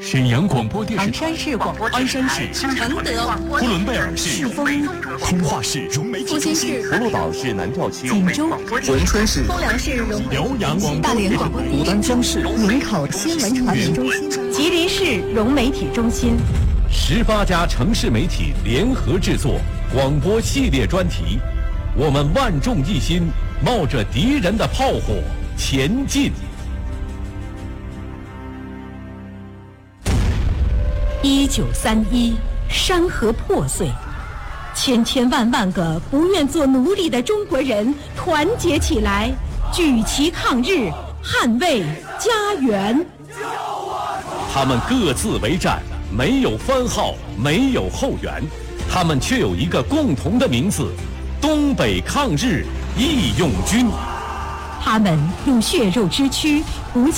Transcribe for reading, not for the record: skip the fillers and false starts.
沈阳广播电视台、 唐山市广播鞍山市承德、 呼伦贝尔市赤峰、 通化市融媒体中心、 葫芦岛市南调区、 锦州、 文春市、 通辽市融辽阳广播大连广播牡丹江市营口新闻传媒中心、吉林市融媒体中心 ，18家城市媒体联合制作广播系列专题，我们万众一心，冒着敌人的炮火前进。 1931，山河破碎，千千万万个不愿做奴隶的中国人团结起来，举旗抗日，捍卫家园。 他们各自为战，没有番号，没有后援，他们却有一个共同的名字：东北抗日义勇军。 他们用血肉之躯